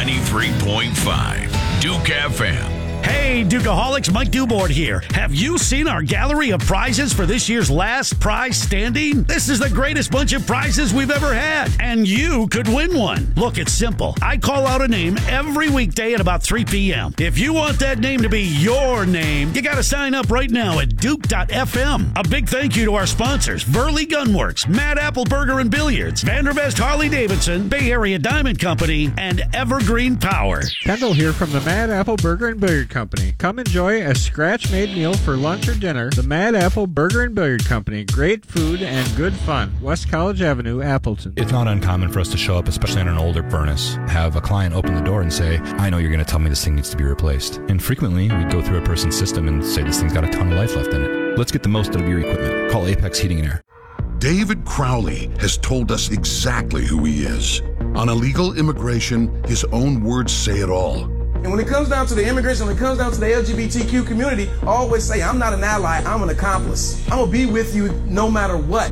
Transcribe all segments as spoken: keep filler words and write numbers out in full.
ninety-three point five Duke F M. Hey, Dukeaholics, Mike Dubord here. Have you seen our gallery of prizes for this year's Last Prize Standing? This is the greatest bunch of prizes we've ever had, and you could win one. Look, it's simple. I call out a name every weekday at about three p.m. If you want that name to be your name, you got to sign up right now at Duke dot F M. A big thank you to our sponsors, Burley Gunworks, Mad Apple Burger and Billiards, Vandervest Harley Davidson, Bay Area Diamond Company, and Evergreen Power. Kendall here from the Mad Apple Burger and Billiard Company. Come enjoy a scratch-made meal for lunch or dinner. The Mad Apple Burger and Billiard Company. Great food and good fun. West College Avenue, Appleton. It's not uncommon for us to show up, especially on an older furnace, have a client open the door and say, I know you're going to tell me this thing needs to be replaced. And frequently, we go through a person's system and say this thing's got a ton of life left in it. Let's get the most out of your equipment. Call Apex Heating and Air. David Crowley has told us exactly who he is. On illegal immigration, his own words say it all. And when it comes down to the immigration, when it comes down to the L G B T Q community, I always say, I'm not an ally, I'm an accomplice. I'm going to be with you no matter what.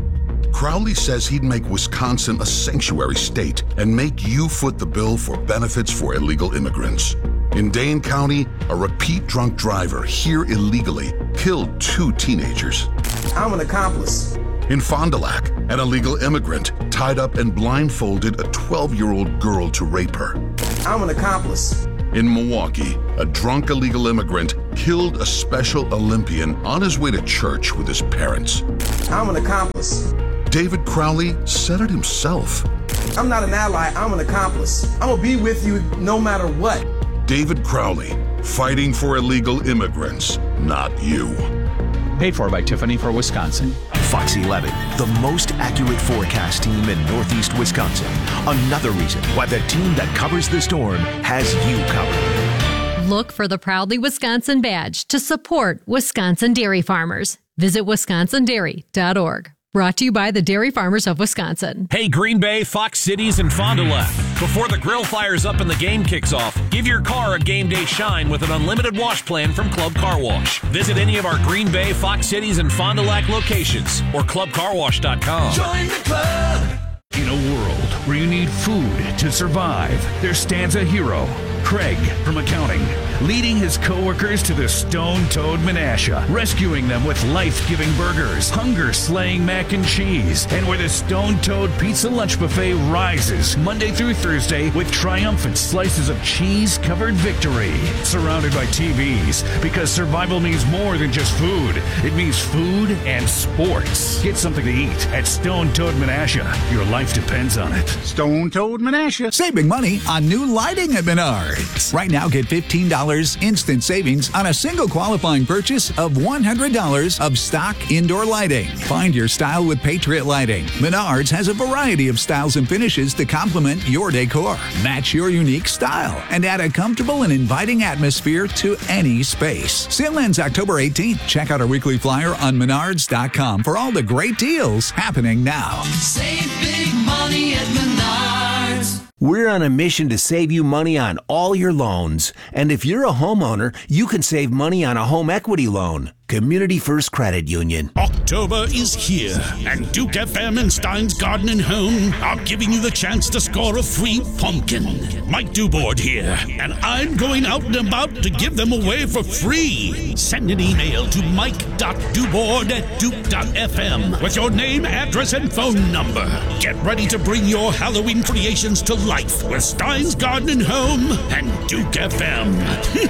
Crowley says he'd make Wisconsin a sanctuary state and make you foot the bill for benefits for illegal immigrants. In Dane County, a repeat drunk driver here illegally killed two teenagers. I'm an accomplice. In Fond du Lac, an illegal immigrant tied up and blindfolded a twelve-year-old girl to rape her. I'm an accomplice. In Milwaukee, a drunk illegal immigrant killed a Special Olympian on his way to church with his parents. I'm an accomplice. David Crowley said it himself. I'm not an ally, I'm an accomplice. I'm going to be with you no matter what. David Crowley, fighting for illegal immigrants, not you. Paid for by Tiffany for Wisconsin. Fox eleven, the most accurate forecast team in Northeast Wisconsin. Another reason why the team that covers the storm has you covered. Look for the Proudly Wisconsin badge to support Wisconsin dairy farmers. Visit wisconsin dairy dot org. Brought to you by the Dairy Farmers of Wisconsin. Hey, Green Bay, Fox Cities, and Fond du Lac. Before the grill fires up and the game kicks off, give your car a game day shine with an unlimited wash plan from Club Car Wash. Visit any of our Green Bay, Fox Cities, and Fond du Lac locations or club car wash dot com. Join the club. In a world where you need food to survive, there stands a hero, Craig from accounting, leading his coworkers to the Stone-Toed Menasha, rescuing them with life-giving burgers, hunger-slaying mac and cheese, and where the Stone-Toed Pizza Lunch Buffet rises Monday through Thursday with triumphant slices of cheese-covered victory. Surrounded by T Vs, because survival means more than just food. It means food and sports. Get something to eat at Stone-Toed Menasha. Your life depends on it. Stone-Toed Menasha. Saving money on new lighting at Menards. Right now, get fifteen dollars instant savings on a single qualifying purchase of one hundred dollars of stock indoor lighting. Find your style with Patriot Lighting. Menards has a variety of styles and finishes to complement your decor. Match your unique style and add a comfortable and inviting atmosphere to any space. Sale ends October eighteenth. Check out our weekly flyer on menards dot com for all the great deals happening now. Save big money at Menards. We're on a mission to save you money on all your loans. And if you're a homeowner, you can save money on a home equity loan. Community First Credit Union. October is here, and Duke F M and Stein's Garden and Home are giving you the chance to score a free pumpkin. Mike Dubord here, and I'm going out and about to give them away for free. Send an email to mike dot dubord at duke dot f m with your name, address, and phone number. Get ready to bring your Halloween creations to life with Stein's Garden and Home and Duke F M.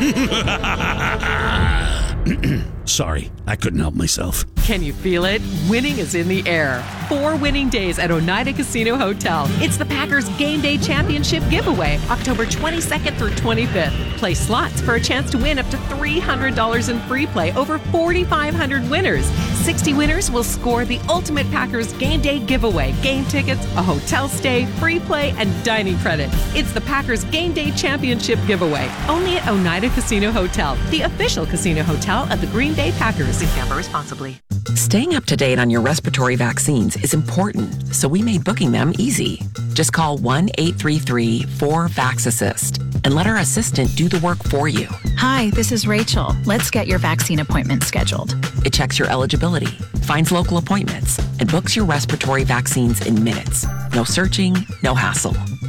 Sorry, I couldn't help myself. Can you feel it? Winning is in the air. Four winning days at Oneida Casino Hotel. It's the Packers Game Day Championship giveaway, October twenty-second through twenty-fifth. Play slots for a chance to win up to three hundred dollars in free play, over forty-five hundred winners. sixty winners will score the ultimate Packers Game Day giveaway, game tickets, a hotel stay, free play, and dining credit. It's the Packers Game Day Championship giveaway, only at Oneida Casino Hotel, the official casino hotel of the Green Bay Packers. Please gamble responsibly. Staying up to date on your respiratory vaccines is important, so we made booking them easy. Just call one eight three three four VAX-ASSIST and let our assistant do the work for you. Hi, this is Rachel. Let's get your vaccine appointment scheduled. It checks your eligibility, finds local appointments, and books your respiratory vaccines in minutes. No searching, no hassle.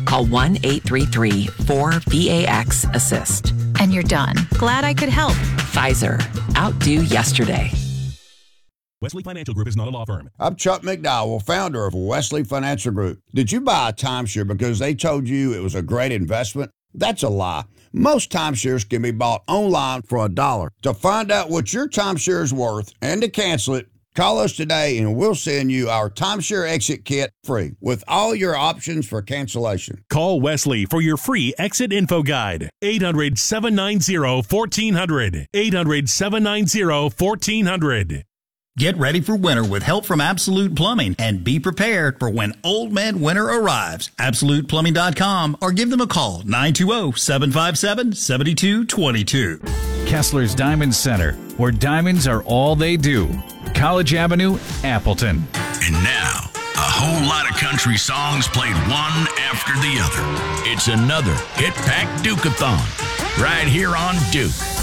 Call one eight three three four V A X assist. And you're done. Glad I could help. Pfizer. Outdo yesterday. Wesley Financial Group is not a law firm. I'm Chuck McDowell, founder of Wesley Financial Group. Did you buy a timeshare because they told you it was a great investment? That's a lie. Most timeshares can be bought online for a dollar. To find out what your timeshare is worth and to cancel it, call us today and we'll send you our timeshare exit kit free with all your options for cancellation. Call Wesley for your free exit info guide. eight hundred, seven nine zero, one four zero zero. eight hundred, seven nine zero, one four zero zero. Get ready for winter with help from Absolute Plumbing and be prepared for when Old Man Winter arrives. absolute plumbing dot com or give them a call, nine two zero, seven five seven, seven two two two. Kessler's Diamond Center, where diamonds are all they do. College Avenue, Appleton. And now, a whole lot of country songs played one after the other. It's another Hit Pack Duke-a-thon right here on Duke.